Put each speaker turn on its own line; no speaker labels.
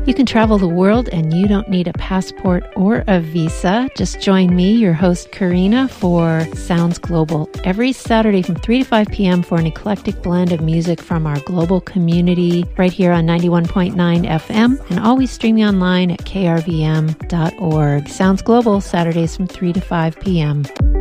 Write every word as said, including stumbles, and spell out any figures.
You can travel the world and you don't need a passport or a visa. Just join me, your host Karina, for Sounds Global every Saturday from three to five p.m. for an eclectic blend of music from our global community right here on ninety-one point nine F M and always streaming online at k r v m dot org. Sounds Global, Saturdays from three to five p.m.